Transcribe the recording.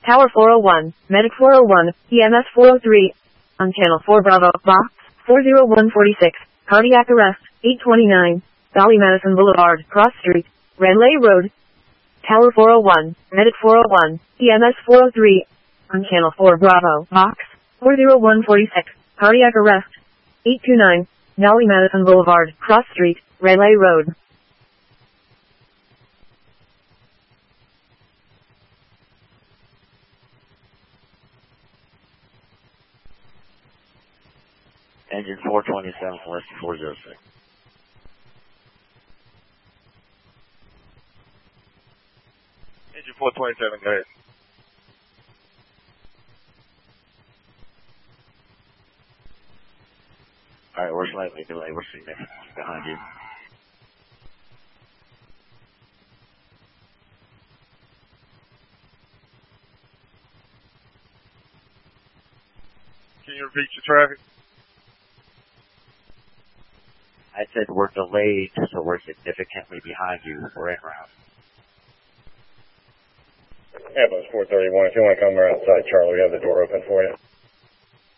Tower 401, Medic 401, EMS 403. On Channel 4 Bravo, Box 40146, cardiac arrest, 829, Valley Madison Boulevard, Cross Street, Renley Road. Tower 401, Medic 401, EMS 403. On Channel 4 Bravo, Box 40146, cardiac arrest, 829, Valley Madison Boulevard, Cross Street, Renley Road. Engine 427 from Rescue 406. Engine 427, go ahead. Alright, we're slightly delayed. We're significantly behind you. Can you repeat your traffic? I said we're delayed, so we're significantly behind you. We're en route. Ambulance 431, if you want to come around outside, Charlie, we have the door open for you.